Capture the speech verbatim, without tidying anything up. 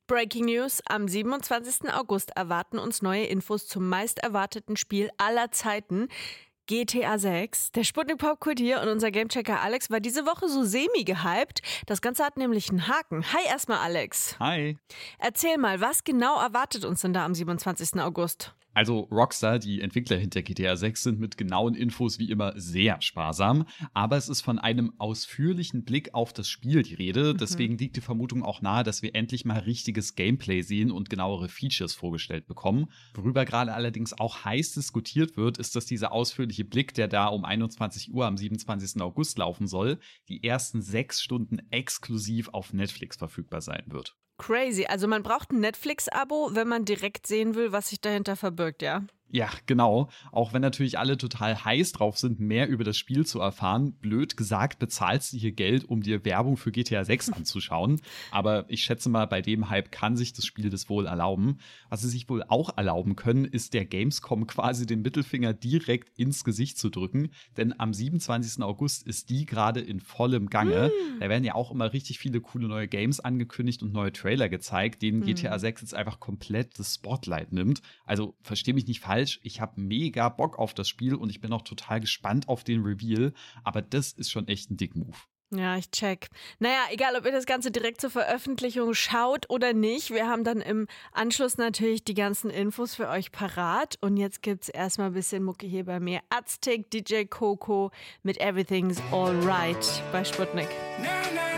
Breaking News: Am siebenundzwanzigsten August erwarten uns neue Infos zum meist erwarteten Spiel aller Zeiten, G T A sechs. Der Sputnik Popkult hier und unser Gamechecker Alex war diese Woche so semi-gehypt. Das Ganze hat nämlich einen Haken. Hi erstmal, Alex. Hi. Erzähl mal, was genau erwartet uns denn da am siebenundzwanzigsten August? Also Rockstar, die Entwickler hinter G T A sechs, sind mit genauen Infos wie immer sehr sparsam. Aber es ist von einem ausführlichen Blick auf das Spiel die Rede. Mhm. Deswegen liegt die Vermutung auch nahe, dass wir endlich mal richtiges Gameplay sehen und genauere Features vorgestellt bekommen. Worüber gerade allerdings auch heiß diskutiert wird, ist, dass dieser ausführliche Blick, der da um einundzwanzig Uhr am siebenundzwanzigsten August laufen soll, die ersten sechs Stunden exklusiv auf Netflix verfügbar sein wird. Crazy. Also man braucht ein Netflix-Abo, wenn man direkt sehen will, was sich dahinter verbirgt, ja? Ja, genau. Auch wenn natürlich alle total heiß drauf sind, mehr über das Spiel zu erfahren. Blöd gesagt, bezahlst du hier Geld, um dir Werbung für G T A sechs anzuschauen. Aber ich schätze mal, bei dem Hype kann sich das Spiel das wohl erlauben. Was sie sich wohl auch erlauben können, ist der Gamescom quasi den Mittelfinger direkt ins Gesicht zu drücken. Denn am siebenundzwanzigsten August ist die gerade in vollem Gange. Mm. Da werden ja auch immer richtig viele coole neue Games angekündigt und neue Trailer gezeigt, denen mm. G T A sechs jetzt einfach komplett das Spotlight nimmt. Also versteh mich nicht falsch. Ich habe mega Bock auf das Spiel und ich bin auch total gespannt auf den Reveal. Aber das ist schon echt ein Dick-Move. Ja, ich check. Naja, egal, ob ihr das Ganze direkt zur Veröffentlichung schaut oder nicht, wir haben dann im Anschluss natürlich die ganzen Infos für euch parat. Und jetzt gibt's erstmal ein bisschen Mucke hier bei mir. Aztec, D J Coco mit Everything's Alright bei Sputnik. Na, na.